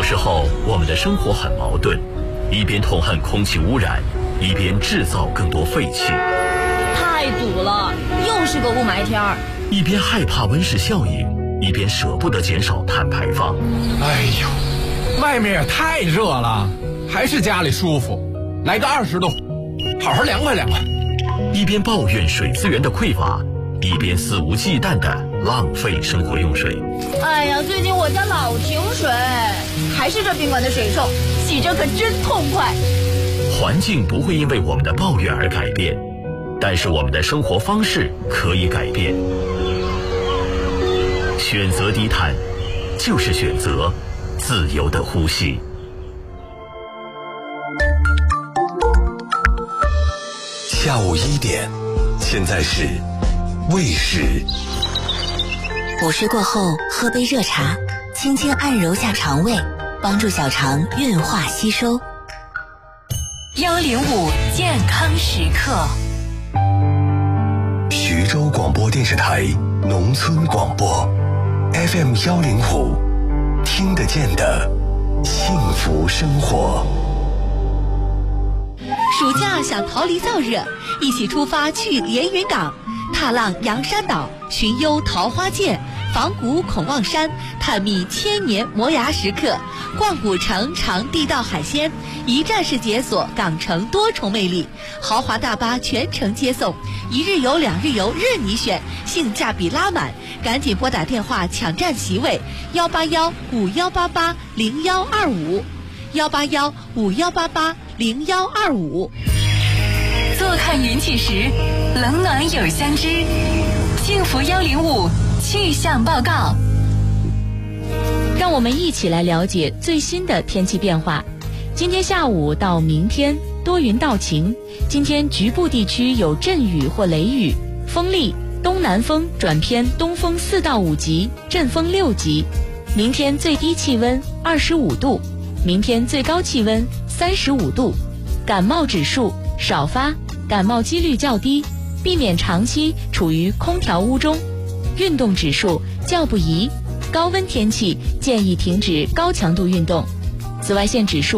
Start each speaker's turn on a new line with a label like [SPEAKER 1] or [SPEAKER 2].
[SPEAKER 1] 时候我们的生活很矛盾，一边痛恨空气污染，一边制造更多废气。
[SPEAKER 2] 太堵了，又是个雾霾天儿。
[SPEAKER 1] 一边害怕温室效应，一边舍不得减少碳排放。
[SPEAKER 3] 哎呦，外面也太热了，还是家里舒服。来个20度，好好凉快凉快。
[SPEAKER 1] 一边抱怨水资源的匮乏，一边肆无忌惮地浪费生活用水。
[SPEAKER 2] 哎呀，最近我家老停水，还是这宾馆的水臭，洗着可真痛快。
[SPEAKER 1] 环境不会因为我们的抱怨而改变，但是我们的生活方式可以改变。选择低碳，就是选择自由的呼吸。
[SPEAKER 4] 下午1点，现在是未时。
[SPEAKER 5] 午睡过后喝杯热茶，轻轻按揉下肠胃，帮助小肠运化吸收。
[SPEAKER 6] 105健康时刻。
[SPEAKER 4] 徐州广播电视台农村广播 FM 105，听得见的幸福生活。
[SPEAKER 7] 暑假想逃离燥热，一起出发去连云港，踏浪洋山岛，寻幽桃花涧，访古孔望山，探秘千年磨牙时刻，逛古城尝地道海鲜，一站式解锁港城多重魅力，豪华大巴全程接送，1日游2日游任你选，性价比拉满，赶紧拨打电话抢占席位，18151880125，18151880125。
[SPEAKER 6] 坐看云起时，冷暖有相知。幸福105气象报告。
[SPEAKER 8] 让我们一起来了解最新的天气变化。今天下午到明天多云到晴，今天局部地区有阵雨或雷雨，风力东南风转偏东风4到5级，阵风6级。明天最低气温25度，明天最高气温35度。感冒指数少发，感冒几率较低，避免长期处于空调屋中。运动指数较不宜，高温天气建议停止高强度运动。紫外线指数